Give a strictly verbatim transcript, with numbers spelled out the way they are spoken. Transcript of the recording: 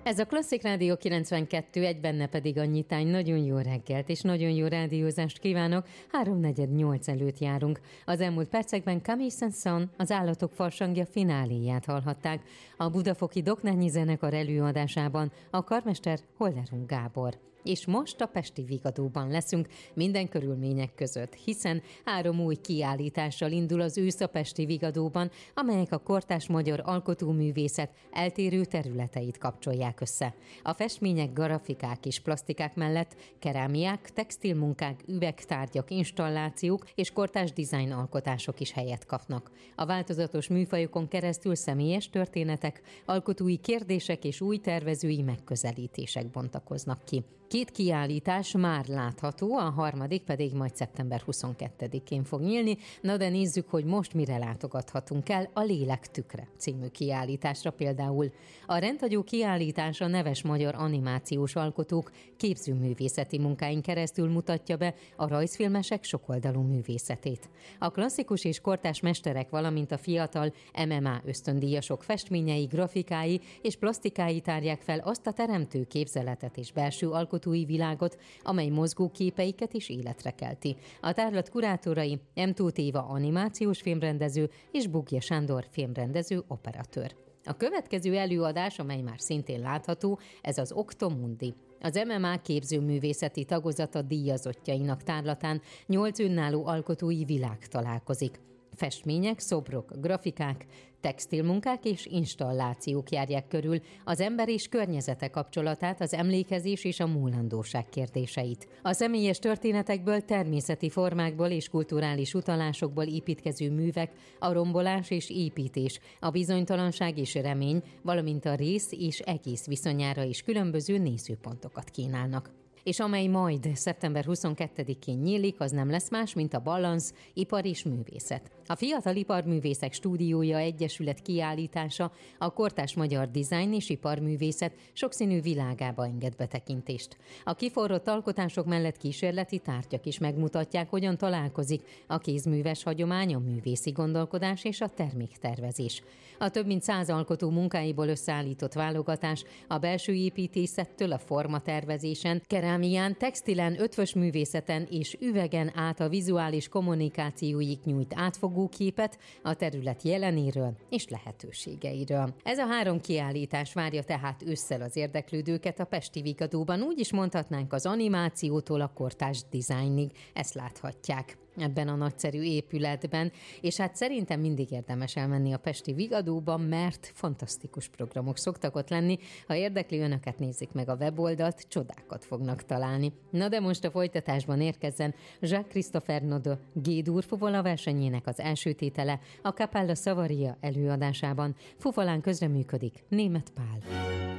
Ez a Klasszik Rádió kilencvenkettő, egy benne pedig a nyitány. Nagyon jó reggelt és nagyon jó rádiózást kívánok. háromnegyed nyolc előtt járunk. Az elmúlt percekben Camille Saint-Saëns, az Állatok farsangja fináléját hallhatták. A Budafoki Doknányi Zenekar előadásában a karmester Hollerung Gábor. És most a Pesti Vigadóban leszünk minden körülmények között, hiszen három új kiállítással indul az ősz a Pesti Vigadóban, amelyek a kortárs magyar alkotóművészet eltérő területeit kapcsolják össze. A festmények, grafikák és plastikák mellett kerámiák, textilmunkák, üvegtárgyak, installációk és kortárs dizájn alkotások is helyet kapnak. A változatos műfajokon keresztül személyes történetek, alkotói kérdések és új tervezői megközelítések bontakoznak ki. Két kiállítás már látható, a harmadik pedig majd szeptember huszonkettedikén fog nyílni. Na de nézzük, hogy most mire látogathatunk el. A Lélek tükre című kiállításra például. A rendhagyó kiállítás a neves magyar animációs alkotók képzőművészeti munkáin keresztül mutatja be a rajzfilmesek sokoldalú művészetét. A klasszikus és kortárs mesterek, valamint a fiatal em em á ösztöndíjasok festményei, grafikái és plastikái tárják fel azt a teremtő képzeletet és belső alkotói világot, amely mozgó képeiket is életre kelti. A tárlat kurátorai M. Tóth Éva animációs filmrendező és Bugja Sándor filmrendező operatőr. A következő előadás, amely már szintén látható, ez az Octomundi. Az em em á képzőművészeti tagozata díjazottjainak tárlatán nyolc önálló alkotói világ találkozik. Festmények, szobrok, grafikák, textilmunkák és installációk járják körül az ember és környezete kapcsolatát, az emlékezés és a múlandóság kérdéseit. A személyes történetekből, természeti formákból és kulturális utalásokból építkező művek, a rombolás és építés, a bizonytalanság és remény, valamint a rész és egész viszonyára is különböző nézőpontokat kínálnak. És amely majd szeptember huszonkettedikén nyílik, az nem lesz más, mint a Balansz ipar és művészet. A Fiatal Iparművészek Stúdiója Egyesület kiállítása a kortárs magyar dizájn és iparművészet sokszínű világába enged betekintést. A kiforrott alkotások mellett kísérleti tárgyak is megmutatják, hogyan találkozik a kézműves hagyomány, a művészi gondolkodás és a terméktervezés. A több mint száz alkotó munkáiból összeállított válogatás a belső építészettől a formatervezésen, kerámián, textilen, ötvös művészeten és üvegen át a vizuális kommunikációig nyújt átfogó képet a terület jelenéről és lehetőségeiről. Ez a három kiállítás várja tehát ősszel az érdeklődőket a Pesti Vigadóban, úgy is mondhatnánk az animációtól a kortárs dizájnig, ezt láthatják ebben a nagyszerű épületben, és hát szerintem mindig érdemes elmenni a Pesti Vigadóba, mert fantasztikus programok szoktak ott lenni. Ha érdekli önöket, nézzék meg a weboldalt, csodákat fognak találni. Na de most a folytatásban érkezzen Jacques-Christopher Nodot G-dur fuvola versenyének az első tétele a Capella Savaria előadásában. Fuvolán közreműködik Németh Pál.